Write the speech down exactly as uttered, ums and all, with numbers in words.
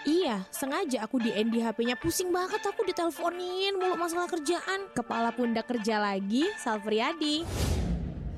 Iya, sengaja aku di end di H P-nya. Pusing banget aku diteleponin mulu masalah kerjaan. Kepala pundak kerja lagi, Salpriadi.